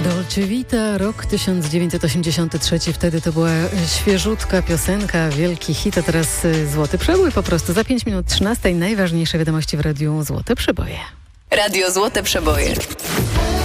Dolce Vita, rok 1983, wtedy to była świeżutka piosenka, wielki hit, a teraz Złoty Przebój po prostu. Za 5 minut 13 najważniejsze wiadomości w Radiu Złote Przeboje. Radio Złote Przeboje.